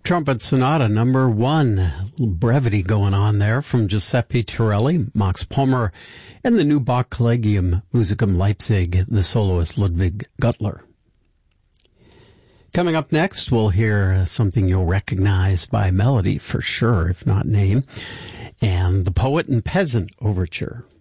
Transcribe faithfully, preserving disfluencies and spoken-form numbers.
Trumpet Sonata number one. A little brevity going on there from Giuseppe Torelli, Max Pommer, and the new Bach Collegium Musicum Leipzig, the soloist Ludwig Gutler. Coming up next, we'll hear something you'll recognize by melody for sure, if not name, and the Poet and Peasant Overture.